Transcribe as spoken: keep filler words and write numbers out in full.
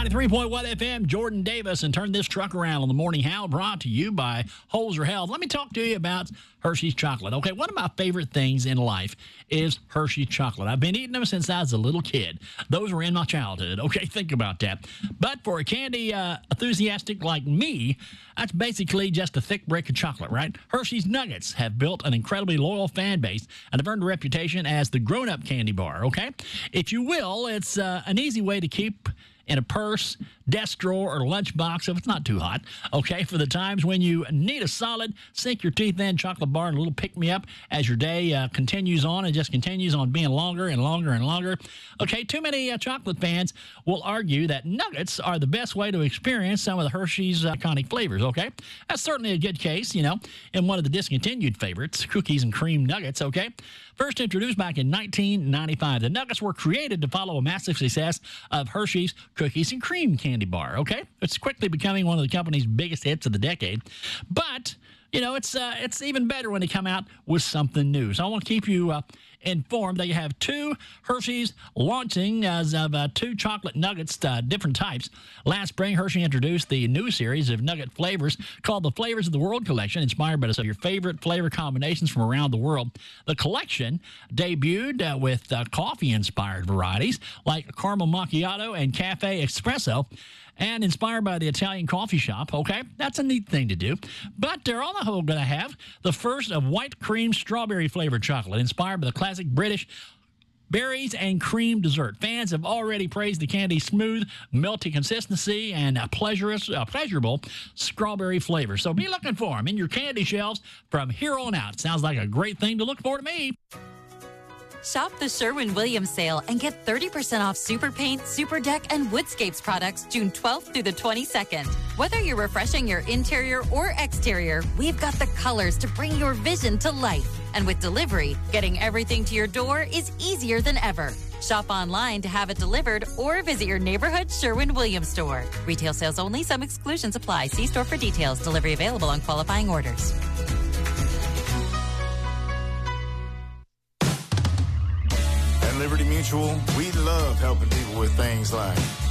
ninety-three point one F M, Jordan Davis, and Turn This Truck Around on the Morning How, brought to you by Holzer Health. Let me talk to you about Hershey's chocolate. Okay, one of my favorite things in life is Hershey's chocolate. I've been eating them since I was a little kid. Those were in my childhood. Okay, think about that. But for a candy uh, enthusiastic like me, that's basically just a thick brick of chocolate, right? Hershey's Nuggets have built an incredibly loyal fan base and have earned a reputation as the grown-up candy bar, okay? If you will, it's uh, an easy way to keep in a purse, desk drawer, or lunchbox if it's not too hot, okay, for the times when you need a solid, sink your teeth in chocolate bar and a little pick-me-up as your day uh, continues on and just continues on being longer and longer and longer. Okay, too many uh, chocolate fans will argue that Nuggets are the best way to experience some of the Hershey's iconic flavors, okay? That's certainly a good case, you know, in one of the discontinued favorites, cookies and cream Nuggets, okay? First introduced back in nineteen ninety-five, the Nuggets were created to follow a massive success of Hershey's cookies and cream candy bar, okay? It's quickly becoming one of the company's biggest hits of the decade. But, you know, it's uh, it's even better when they come out with something new. So I want to keep you uh, informed that you have two Hershey's launching as of uh, two chocolate nuggets, uh, different types. Last spring, Hershey introduced the new series of nugget flavors called the Flavors of the World Collection, inspired by some of your favorite flavor combinations from around the world. The collection debuted uh, with uh, coffee-inspired varieties like caramel macchiato and cafe espresso, and inspired by the Italian coffee shop, okay? That's a neat thing to do. But they're on the whole going to have the first of white cream strawberry flavored chocolate, inspired by the classic British berries and cream dessert. Fans have already praised the candy's smooth, melty consistency and a pleasurous, uh, pleasurable strawberry flavor. So be looking for them in your candy shelves from here on out. Sounds like a great thing to look for to me. Shop the Sherwin-Williams sale and get thirty percent off Super Paint, Super Deck, and Woodscapes products June twelfth through the twenty-second. Whether you're refreshing your interior or exterior, we've got the colors to bring your vision to life. And with delivery, getting everything to your door is easier than ever. Shop online to have it delivered or visit your neighborhood Sherwin-Williams store. Retail sales only. Some exclusions apply. See store for details. Delivery available on qualifying orders. At Liberty Mutual, we love helping people with things like